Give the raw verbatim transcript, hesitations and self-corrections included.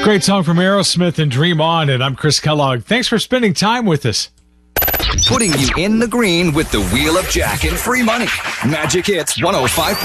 Great song from Aerosmith and Dream On, and I'm Chris Kellogg. Thanks for spending time with us. Putting you in the green with the Wheel of Jack and free money. Magic Hits one oh five.